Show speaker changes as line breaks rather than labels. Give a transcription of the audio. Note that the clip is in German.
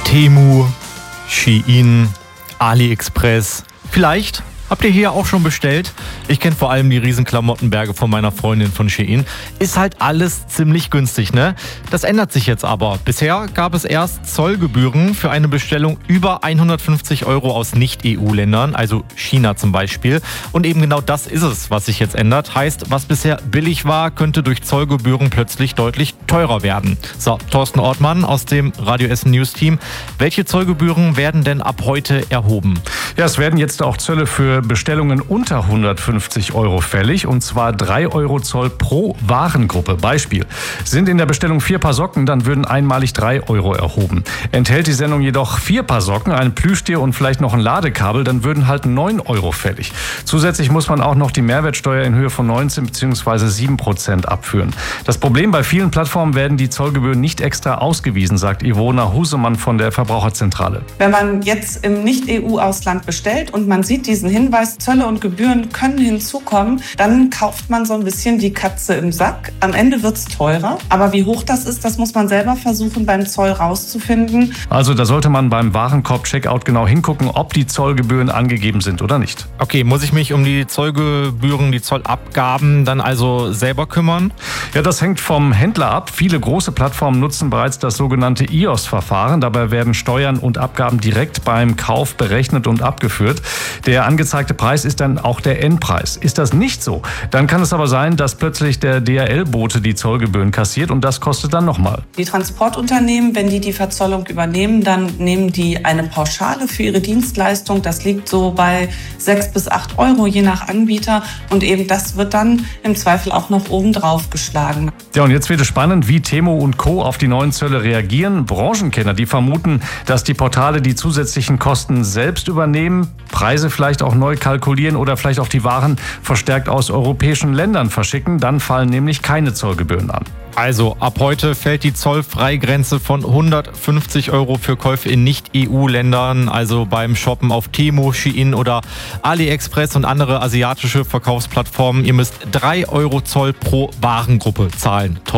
Temu, Shein, AliExpress. Vielleicht habt ihr hier auch schon bestellt. Ich kenne vor allem die riesen Klamottenberge von meiner Freundin von Shein. Ist halt alles ziemlich günstig, ne? Das ändert sich jetzt aber. Bisher gab es erst Zollgebühren für eine Bestellung über 150 € aus Nicht-EU-Ländern, also China zum Beispiel. Und eben genau das ist es, was sich jetzt ändert. Heißt, was bisher billig war, könnte durch Zollgebühren plötzlich deutlich teurer werden. So, Thorsten Ortmann aus dem Radio Essen News Team. Welche Zollgebühren werden denn ab heute erhoben?
Ja, es werden jetzt auch Zölle für Bestellungen unter 150 € fällig, und zwar 3 € Zoll pro Warengruppe. Beispiel: Sind in der Bestellung 4 Paar Socken, dann würden einmalig 3 € erhoben. Enthält die Sendung jedoch 4 Paar Socken, ein Plüschtier und vielleicht noch ein Ladekabel, dann würden halt 9 € fällig. Zusätzlich muss man auch noch die Mehrwertsteuer in Höhe von 19 bzw. 7% abführen. Das Problem: Bei vielen Plattformen werden die Zollgebühren nicht extra ausgewiesen, sagt Ivona Husemann von der Verbraucherzentrale.
Wenn man jetzt im Nicht-EU-Ausland bestellt und man sieht diesen Hinweis, Zölle und Gebühren können hinzukommen, dann kauft man so ein bisschen die Katze im Sack. Am Ende wird es teurer, aber wie hoch das ist, das muss man selber versuchen beim Zoll rauszufinden.
Also da sollte man beim Warenkorb-Checkout genau hingucken, ob die Zollgebühren angegeben sind oder nicht.
Okay, muss ich mich um die Zollgebühren, die Zollabgaben dann also selber kümmern?
Ja, das hängt vom Händler ab. Viele große Plattformen nutzen bereits das sogenannte IOS-Verfahren. Dabei werden Steuern und Abgaben direkt beim Kauf berechnet und abgeführt. Der angezeigte Preis ist dann auch der Endpreis. Ist das nicht so, dann kann es aber sein, dass plötzlich der DHL-Bote die Zollgebühren kassiert, und das kostet dann nochmal.
Die Transportunternehmen, wenn die Verzollung übernehmen, dann nehmen die eine Pauschale für ihre Dienstleistung. Das liegt so bei 6 bis 8 € je nach Anbieter, und eben das wird dann im Zweifel auch noch oben drauf geschlagen.
Ja, und jetzt wird es spannend, wie Temu und Co. auf die neuen Zölle reagieren. Branchenkenner, die vermuten, dass die Portale die zusätzlichen Kosten selbst übernehmen, Preise vielleicht auch neu kalkulieren oder vielleicht auch die Waren verstärkt aus europäischen Ländern verschicken. Dann fallen nämlich keine Zollgebühren an.
Also, ab heute fällt die Zollfreigrenze von 150 € für Käufe in Nicht-EU-Ländern, also beim Shoppen auf Temu, Shein oder AliExpress und andere asiatische Verkaufsplattformen. Ihr müsst 3 € Zoll pro Warengruppe zahlen.